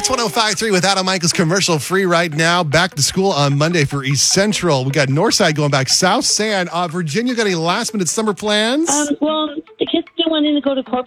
Hits 105.3 with Adam Michaels, commercial free right now. Back to school on Monday for East Central. We got Northside going back. South San. Virginia, got any last minute summer plans? Well, the kids still wanting to go to corporate